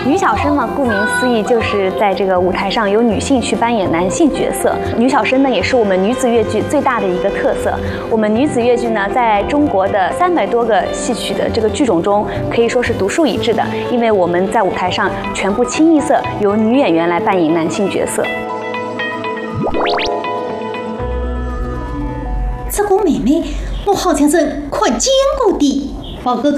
女小生嘛，顾名思义就是在这个舞台上由女性去扮演男性角色。女小生呢，也是我们女子越剧最大的一个特色。我们女子越剧呢，在中国的300多个戏曲的这个剧种中，可以说是独树一帜的，因为我们在舞台上全部清一色由女演员来扮演男性角色。 这个妹妹，我好像是看见过的，宝哥哥。